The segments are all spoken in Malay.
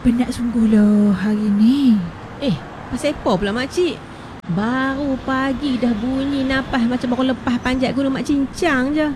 Penat sungguh lah hari ni. Pasal apa pula makcik? Baru pagi dah bunyi napas macam baru lepas panjat gunung mak cincang je.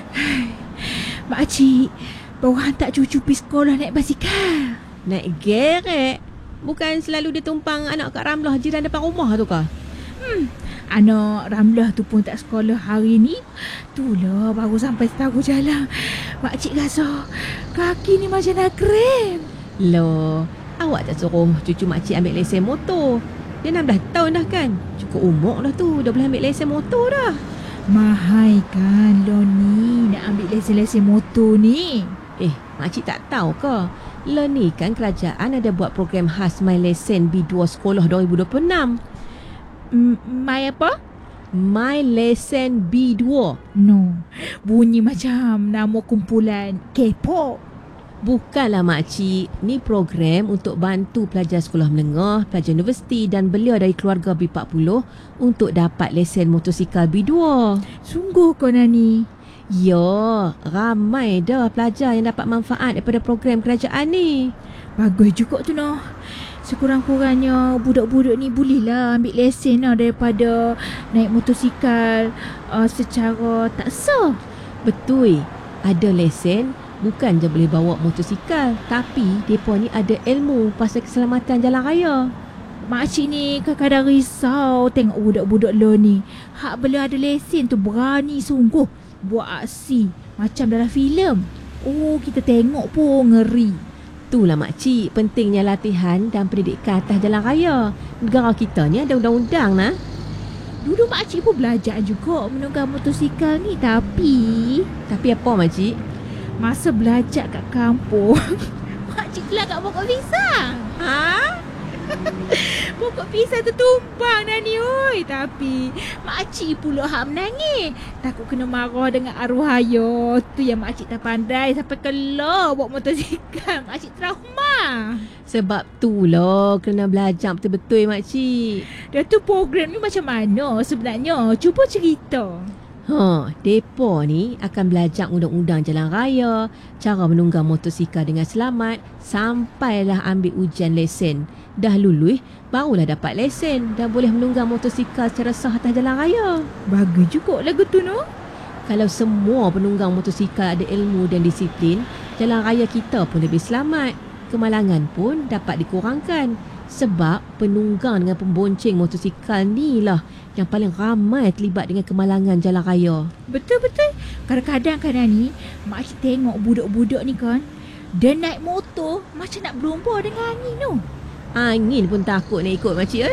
Makcik baru hantar cucu pergi sekolah naik basikal. Naik gerek? Bukan selalu dia tumpang anak Kak Ramlah jiran depan rumah tu kah? Anak Ramlah tu pun tak sekolah hari ni. Itulah baru sampai separuh jalan. Makcik rasa kaki ni macam nak krem. Loh, awak tak suruh cucu makcik ambil lesen motor? Dia 16 tahun dah kan? Cukup umur dah tu, dah boleh ambil lesen motor dah. Mahal kan lo ni nak ambil lesen-lesen motor ni? Makcik tak tahu ke? Lo ni kan kerajaan ada buat program khas My Lesen B2 Sekolah 2026. My apa? My Lesen B2. No, bunyi macam nama kumpulan K-pop. Bukanlah makcik, ni program untuk bantu pelajar sekolah menengah, pelajar universiti dan belia dari keluarga B40 untuk dapat lesen motosikal B2. Sungguh kau Nani? Ya, ramai dah pelajar yang dapat manfaat daripada program kerajaan ni. Bagus juga tu noh. Sekurang-kurangnya budak-budak ni bolehlah ambil lesen lah daripada naik motosikal secara tak sah. Betul, ada lesen bukan je boleh bawa motosikal, tapi mereka ni ada ilmu pasal keselamatan jalan raya. Makcik ni kadang-kadang risau tengok budak-budak lo ni. Hak bela ada lesen tu berani sungguh buat aksi macam dalam filem. Oh, kita tengok pun ngeri. Itulah makcik, pentingnya latihan dan pendidikan atas jalan raya. Negara kita ni ada undang-undang nah. Dulu makcik pun belajar juga menunggang motosikal ni, Tapi apa makcik? masa belajar kat kampung makcik telah kat pokok pisang. Pokok pisang tu tumbang Nani oi. Tapi makcik pula hak menangis. Takut kena marah dengan arwah ayah. Tu yang makcik tak pandai sampai keluar bawa motosikal. Makcik trauma. Sebab tu lah kena belajar betul-betul makcik. Dah tu program ni macam mana sebenarnya? Cuba cerita. Depa ni akan belajar undang-undang jalan raya, cara menunggang motosikal dengan selamat, sampailah ambil ujian lesen. Dah lulus, barulah dapat lesen dan boleh menunggang motosikal secara sah atas jalan raya. Bagus juga lagu tu no. Kalau semua penunggang motosikal ada ilmu dan disiplin, jalan raya kita pun lebih selamat. Kemalangan pun dapat dikurangkan. Sebab penunggang dengan pembonceng motosikal ni lah yang paling ramai terlibat dengan kemalangan jalan raya. Betul-betul. Kadang-kadang kan Nani, makcik tengok budak-budak ni kan, dia naik motor macam nak berlomba dengan angin tu. Angin pun takut nak ikut makcik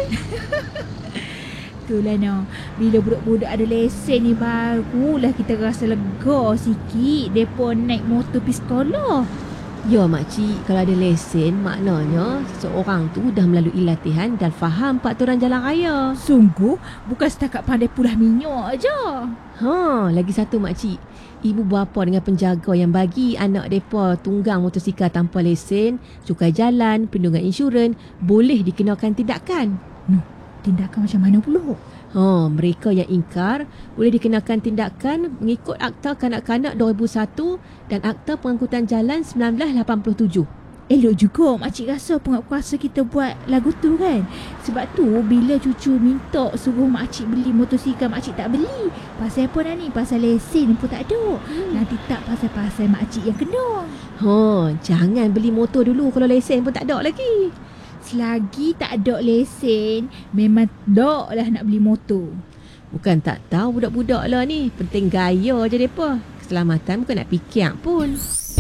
Itulah no. Bila budak-budak ada lesen ni barulah kita rasa lega sikit depa naik motor pergi sekolah. Ya makcik, kalau ada lesen maknanya seseorang tu dah melalui latihan dan faham peraturan jalan raya. Sungguh, bukan setakat pandai pulah minyak aja. Lagi satu makcik, ibu bapa dengan penjaga yang bagi anak mereka tunggang motosikal tanpa lesen, cukai jalan, perlindungan insurans boleh dikenakan tindakan. Tindakan macam mana pula? Mereka yang ingkar boleh dikenakan tindakan mengikut Akta Kanak-Kanak 2001 dan Akta Pengangkutan Jalan 1987. Elok juga makcik rasa penguasa kita buat lagu tu kan. Sebab tu bila cucu minta suruh makcik beli motosikal, makcik tak beli. Pasal apa Nani? Pasal lesen pun tak ada. Nanti tak pasal-pasal makcik yang kena. Jangan beli motor dulu kalau lesen pun tak ada lagi. Selagi tak ada lesen, memang tak lah nak beli motor. Bukan tak tahu budak-budak lah ni. Penting gaya je mereka. Keselamatan bukan nak fikir pun.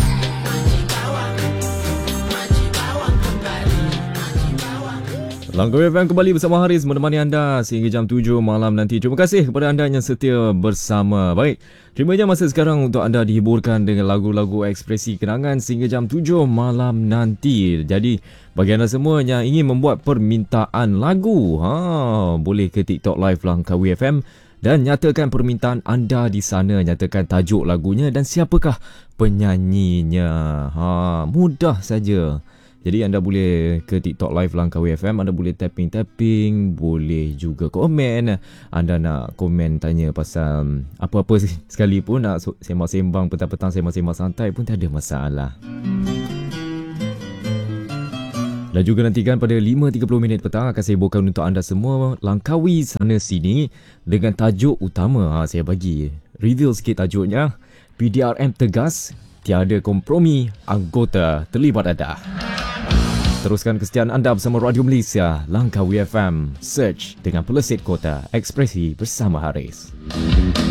Langkah FM kembali bersama Haris menemani anda sehingga jam 7 malam nanti. Terima kasih kepada anda yang setia bersama. Baik, terima je masa sekarang untuk anda dihiburkan dengan lagu-lagu ekspresi kenangan sehingga jam 7 malam nanti. Jadi, bagi anda semua yang ingin membuat permintaan lagu, boleh ke TikTok Live Langkawi FM dan nyatakan permintaan anda di sana. Nyatakan tajuk lagunya dan siapakah penyanyinya. Mudah saja. Jadi anda boleh ke TikTok Live Langkawi FM, anda boleh tapping, boleh juga komen. Anda nak komen tanya pasal apa-apa sekalipun, nak sembang-sembang petang-petang, sembang-sembang santai pun tak ada masalah. Dan juga nantikan pada 5.30 petang akan saya bawakan untuk anda semua Langkawi Sana Sini dengan tajuk utama. Saya bagi reveal sikit tajuknya. PDRM tegas, tiada kompromi, anggota terlibat anda. Teruskan kesetiaan anda bersama Radio Malaysia, Langkawi FM. Search dengan Pelesit Kota, ekspresi bersama Haris.